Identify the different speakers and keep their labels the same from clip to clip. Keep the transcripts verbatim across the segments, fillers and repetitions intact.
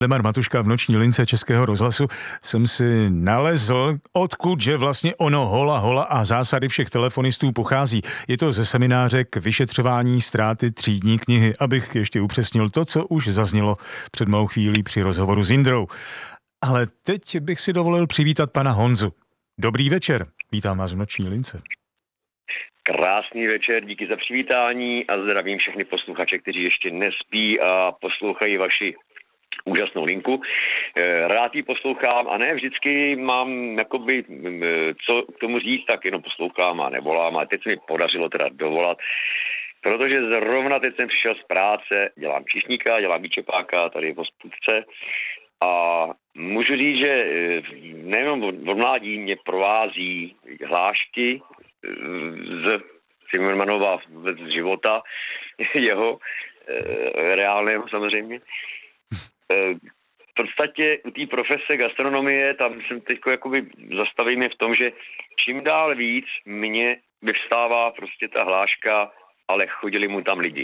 Speaker 1: Lemar Matuška v noční lince Českého rozhlasu jsem si nalezl, odkud že vlastně ono hola hola a zásady všech telefonistů pochází. Je to ze semináře k vyšetřování ztráty třídní knihy, abych ještě upřesnil to, co už zaznělo před malou chvílí při rozhovoru s Jindrou. Ale teď bych si dovolil přivítat pana Honzu. Dobrý večer, vítám vás v noční lince.
Speaker 2: Krásný večer, díky za přivítání a zdravím všechny posluchače, kteří ještě nespí a poslouchají vaši úžasnou linku. Rád ji poslouchám a ne vždycky mám jakoby co k tomu říct, tak jenom poslouchám a nevolám. A teď se mi podařilo teda dovolat, protože zrovna teď jsem přišel z práce, dělám číšníka, dělám výčepáka tady v hospůdce a můžu říct, že nejenom od mládí mě provází hlášky z Zimmermanova z života, jeho reálného samozřejmě. V podstatě u té profese gastronomie, tam jsem teď jakoby zastavím je v tom, že čím dál víc mě vyvstává prostě ta hláška, ale chodili mu tam lidi.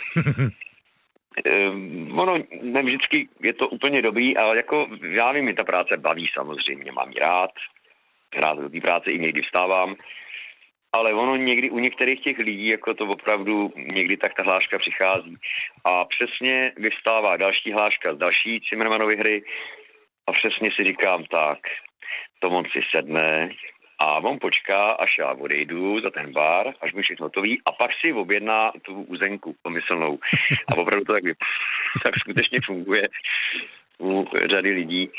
Speaker 2: Ono ne vždycky je to úplně dobrý, ale jako já vím, mi ta práce baví samozřejmě, mám ji rád, rád do té práce i někdy vstávám, ale ono někdy u některých těch lidí, jako to opravdu někdy tak ta hláška přichází. A přesně vyvstává další hláška z další Zimmermanovy hry a přesně si říkám tak, to on si sedne a on počká, až já odejdu za ten bar, až mi všechno hotový a pak si objedná tu uzenku pomyslnou. A opravdu to tak, tak skutečně funguje u řady lidí.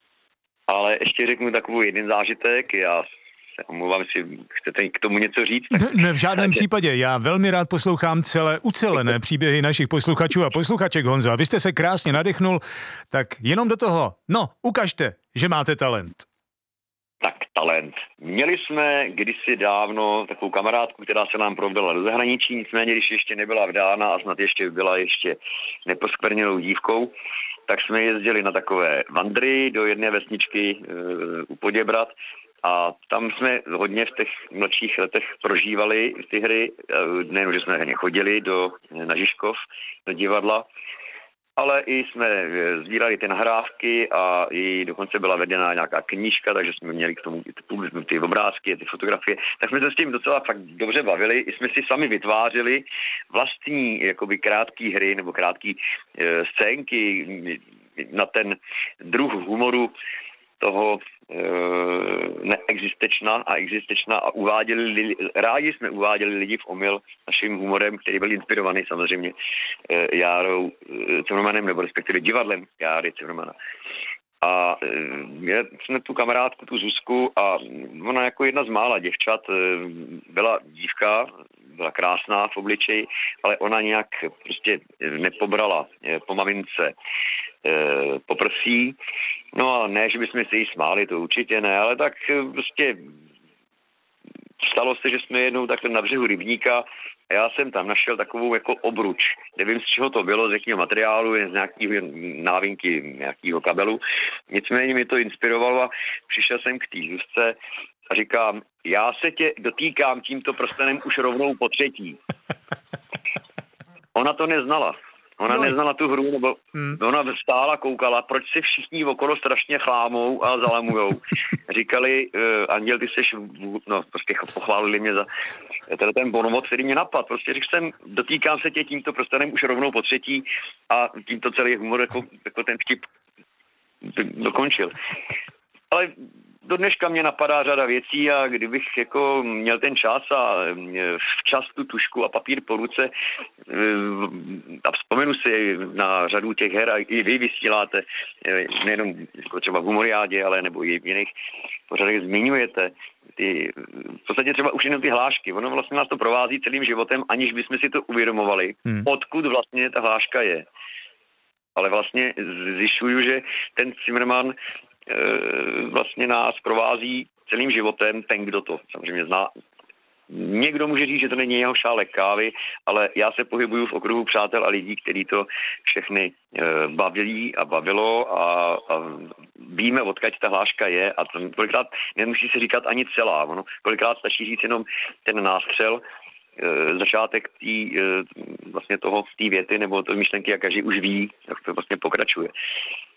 Speaker 2: Ale ještě řeknu takový jeden zážitek, já omlouvám si, chcete k tomu něco říct?
Speaker 1: Ne, ne, v žádném případě. Já velmi rád poslouchám celé ucelené příběhy našich posluchačů a posluchaček, Honzo. A vy jste se krásně nadechnul, tak jenom do toho. No, ukažte, že máte talent.
Speaker 2: Tak talent. Měli jsme kdysi dávno takovou kamarádku, která se nám provdala do zahraničí, nicméně když ještě nebyla vdána a snad ještě byla ještě neposkvrněnou dívkou, tak jsme jezdili na takové vandry do jedné vesničky e, u Poděbrad. A tam jsme hodně v těch mladších letech prožívali ty hry, nejenom, že jsme hně chodili do, na Žižkov, do divadla, ale i jsme sbírali ty nahrávky a i dokonce byla vedena nějaká knížka, takže jsme měli k tomu ty, ty obrázky, ty fotografie, tak jsme se s tím docela fakt dobře bavili, i jsme si sami vytvářeli vlastní jakoby krátký hry nebo krátký e, scénky na ten druh humoru toho e, neexistečna a existečna a uváděli, rádi jsme uváděli lidi v omyl naším humorem, který byl inspirovaný samozřejmě e, Járou e, Cimrmanem, nebo respektive divadlem Járy Cimrmana. A e, mě, jsme tu kamarádku, tu Zuzku a ona jako jedna z mála děvčat e, byla dívka, byla krásná v obličeji, ale ona nějak prostě nepobrala e, po mamince po prsí. No a ne, že bychom se jí smáli, to určitě ne, ale tak prostě stalo se, že jsme jednou takhle na břehu rybníka a já jsem tam našel takovou jako obruč. Nevím, z čeho to bylo, z jakého materiálu, z nějakého návinky, nějakého kabelu. Nicméně mi to inspirovalo a přišel jsem k té Zuzce a říkám, já se tě dotýkám tímto prstenem už rovnou po třetí. Ona to neznala. Ona no. neznala tu hru, nebo hmm. ona stála, koukala, proč si všichni okolo strašně chlámou a zalamujou. Říkali, uh, Anděl, ty seš, no prostě pochválili mě za teda ten bonmot, který mě napadl. Prostě řekl jsem, dotýkám se tě tímto prstenem už rovnou po třetí a tímto celý humor jako, jako ten vtip dokončil. Ale do dneška mě napadá řada věcí a kdybych jako měl ten čas a včas tu tušku a papír po ruce a vzpomenu si na řadu těch her a i vy vysíláte, nejenom jako třeba v Humoriádě, ale nebo i v jiných pořadech zmiňujete, ty, v podstatě třeba už jenom ty hlášky, ono vlastně nás to provází celým životem, aniž bychom si to uvědomovali, hmm. odkud vlastně ta hláška je. Ale vlastně zjišťuju, že ten Zimmerman vlastně nás provází celým životem, ten, kdo to samozřejmě zná. Někdo může říct, že to není jeho šálek kávy, ale já se pohybuju v okruhu přátel a lidí, kteří to všechny baví a bavilo a, a víme, odkud ta hláška je a to kolikrát nemusí se říkat ani celá. Ono kolikrát stačí říct jenom ten nástřel, začátek tý, vlastně toho, té věty nebo té myšlenky, jak každý už ví, jak to vlastně pokračuje.